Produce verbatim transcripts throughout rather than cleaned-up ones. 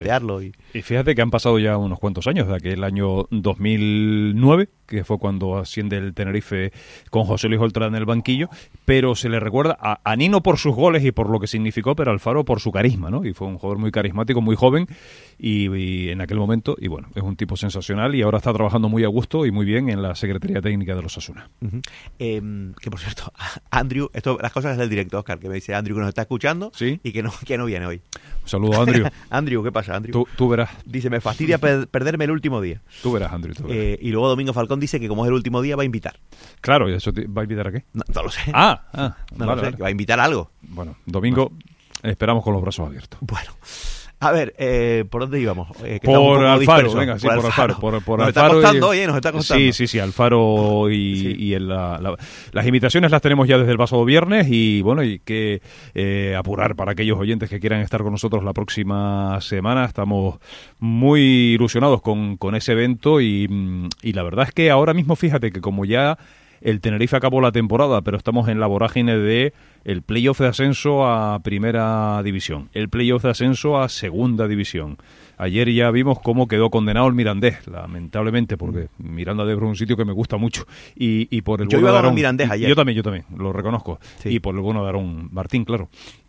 Y... y fíjate que han pasado ya unos cuantos años, de aquel año dos mil nueve, que fue cuando asciende el Tenerife con José Luis Oltra en el banquillo, pero se le recuerda a, a Nino por sus goles y por lo que significó, pero Alfaro por su carisma, ¿no? Y fue un jugador muy carismático, muy joven, y, y en aquel momento, y bueno, es un tipo sensacional y ahora está trabajando muy a gusto y muy bien en la Secretaría Técnica de los Osasuna. Uh-huh. Eh, que por cierto, Andrew, esto, las cosas del directo, Óscar, que me dice Andrew que nos está escuchando, ¿sí? Y que no, que no viene hoy. Un saludo a Andrew. Andrew, ¿qué pasa, Andrew? Tú, tú verás. Dice, me fastidia per- perderme el último día. Tú verás, Andrew, tú verás. Eh, y luego Domingo Falcón dice que como es el último día va a invitar. Claro, ¿y eso te, va a invitar a qué? No, no lo sé. Ah, ah no vale, lo sé, vale. que va a invitar a algo. Bueno, domingo bueno. Esperamos con los brazos abiertos. Bueno. A ver, eh, ¿por dónde íbamos? Eh, que por Alfaro, venga, sí, por, por Alfaro. Por, por nos Alfaro está costando, y, oye, nos está costando. Sí, sí, sí, Alfaro y, sí. y el, la, la, las invitaciones las tenemos ya desde el pasado viernes y bueno, hay que eh, apurar para aquellos oyentes que quieran estar con nosotros la próxima semana. Estamos muy ilusionados con, con ese evento y, y la verdad es que ahora mismo, fíjate que como ya el Tenerife acabó la temporada, pero estamos en la vorágine de el playoff de ascenso a Primera División, el playoff de ascenso a Segunda División. Ayer ya vimos cómo quedó condenado el Mirandés, lamentablemente, porque Miranda de Ebro es un sitio que me gusta mucho. Y, y por el yo bueno iba de Aarón, a Mirandés ayer. Yo también, yo también, lo reconozco. Sí. Y por el bueno de Aarón Martín, claro.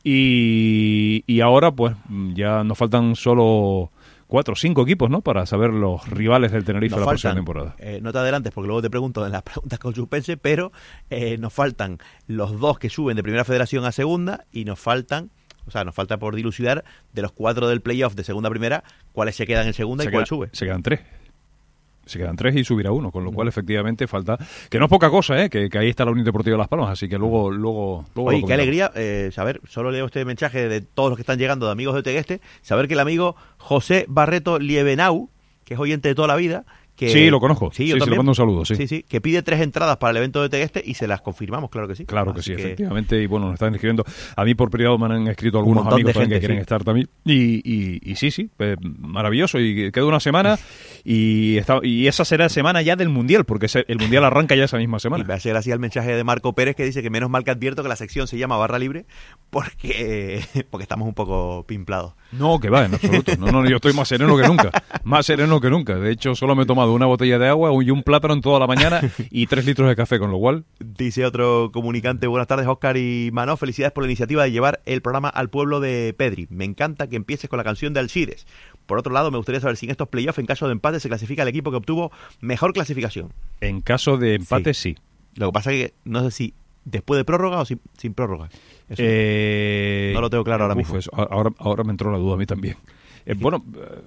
Y, y ahora, pues, ya nos faltan solo cuatro o cinco equipos, ¿no? Para saber los rivales del Tenerife nos la faltan, próxima temporada. Eh, no te adelantes porque luego te pregunto en las preguntas con suspense, pero eh, nos faltan los dos que suben de Primera Federación a Segunda y nos faltan, o sea, nos falta por dilucidar de los cuatro del playoff de Segunda a Primera, cuáles se quedan en Segunda se y cuál queda, sube. Se quedan tres. Se quedan tres y subirá uno, con lo cual efectivamente falta, que no es poca cosa, ¿eh? que, que ahí está la Unión Deportiva de Las Palmas, así que luego luego, luego Oye, qué alegría eh, saber, solo leo este mensaje de todos los que están llegando de amigos de Tegueste, saber que el amigo José Barreto Liebenau, que es oyente de toda la vida, que sí, lo conozco, sí, sí, yo se también, le mando un saludo, sí. Sí, sí, que pide tres entradas para el evento de Tegueste y se las confirmamos, claro que sí. Claro que Así sí, que... efectivamente, y bueno, nos están escribiendo, a mí por privado me han escrito algunos amigos gente, que quieren sí. estar también, y, y, y sí, sí, pues, maravilloso, y queda una semana, y está, y esa será semana ya del Mundial, porque ese, el Mundial arranca ya esa misma semana. Y me hace gracia el mensaje de Marco Pérez que dice que menos mal que advierto que la sección se llama Barra Libre, porque, porque estamos un poco pimplados. No, que va, en absoluto, no, no, yo estoy más sereno que nunca, más sereno que nunca, de hecho solo me he tomado una botella de agua y un plátano en toda la mañana y tres litros de café, con lo cual... Dice otro comunicante, buenas tardes Óscar y Manó, felicidades por la iniciativa de llevar el programa al pueblo de Pedri. Me encanta que empieces con la canción de Alcides. Por otro lado, me gustaría saber si en estos playoffs, en caso de empate, se clasifica el equipo que obtuvo mejor clasificación. En caso de empate, sí. sí. Lo que pasa es que no sé si después de prórroga o sin, sin prórroga. Eso eh... no lo tengo claro ahora Uf, mismo. Eso, ahora, ahora me entró la duda a mí también. Eh, bueno,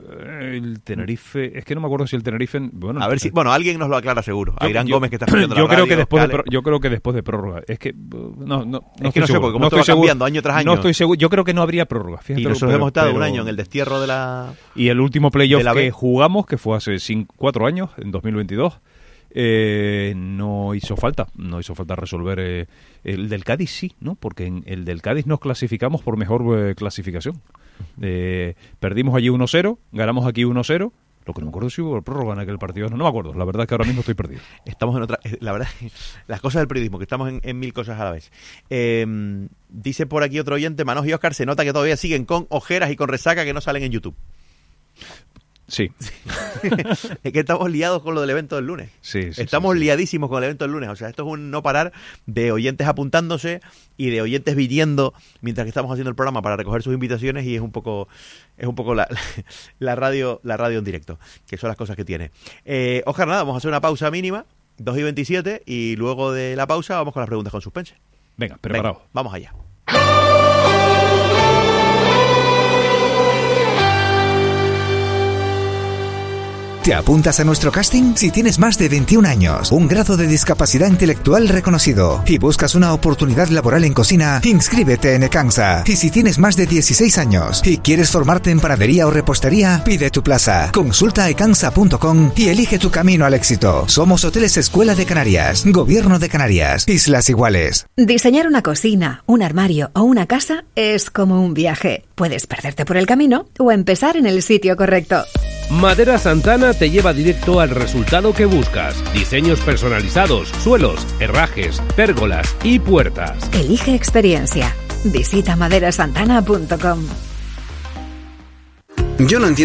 el Tenerife, es que no me acuerdo si el Tenerife, bueno, a ver si, bueno, alguien nos lo aclara seguro. Yo, Irán yo, Gómez que está escuchando yo la creo radio, que después Cale. de, yo creo que después de prórroga, es que no, no, no es que no sé, porque como no esto va seguro, cambiando año tras año. No estoy seguro, yo creo que no habría prórroga. Fíjate, y nosotros pero, hemos estado pero, un año en el destierro de la y el último playoff que jugamos, que fue hace cinco, cuatro años, en dos mil veintidós. Eh, no hizo falta, no hizo falta resolver eh, el del Cádiz sí, ¿no? Porque en el del Cádiz nos clasificamos por mejor eh, clasificación. Eh, perdimos allí uno cero, ganamos aquí uno cero. Lo que no me acuerdo si hubo prórroga en aquel partido, no, no me acuerdo. La verdad es que ahora mismo estoy perdido. Estamos en otra, la verdad, las cosas del periodismo, que estamos en, en mil cosas a la vez. Eh, dice por aquí otro oyente, Manos y Óscar, se nota que todavía siguen con ojeras y con resaca que no salen en YouTube. Sí. Es que estamos liados con lo del evento del lunes. Sí, sí, estamos sí, sí. liadísimos con el evento del lunes. O sea, esto es un no parar de oyentes apuntándose y de oyentes viniendo mientras que estamos haciendo el programa para recoger sus invitaciones, y es un poco es un poco la, la radio la radio en directo, que son las cosas que tiene. Eh, Óscar, nada, vamos a hacer una pausa mínima, dos y veintisiete, y luego de la pausa vamos con las preguntas con suspense. Venga, preparado. Venga, vamos allá. ¿Te apuntas a nuestro casting? Si tienes más de veintiún años, un grado de discapacidad intelectual reconocido y buscas una oportunidad laboral en cocina, inscríbete en Ecansa. Y si tienes más de dieciséis años y quieres formarte en panadería o repostería, pide tu plaza. Consulta ecansa punto com y elige tu camino al éxito. Somos Hoteles Escuela de Canarias, Gobierno de Canarias, Islas Iguales. Diseñar una cocina, un armario o una casa es como un viaje. Puedes perderte por el camino o empezar en el sitio correcto. Madera Santana te lleva directo al resultado que buscas. Diseños personalizados, suelos, herrajes, pérgolas y puertas. Elige experiencia. Visita madera santana punto com. Yo no entiendo